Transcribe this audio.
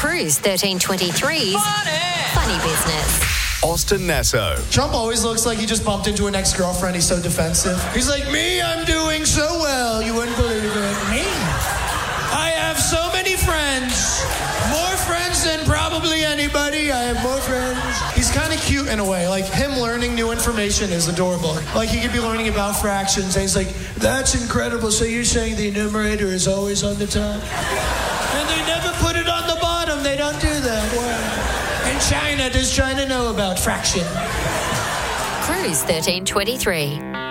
Cruise 1323's Funny Business. Austin Nasso. Trump always looks like he just bumped into an ex-girlfriend. He's so defensive. He's like, me, I'm doing so well. You wouldn't believe it. Me? I have so many friends. More friends than probably anybody. I have more friends. He's kind of cute in a way. Like, him learning new information is adorable. Like, he could be learning about fractions, and he's like, that's incredible. So you're saying the numerator is always on the top? And they never put it on the bottom. They don't do that. Wow. In China, does China know about fraction? Cruise 1323.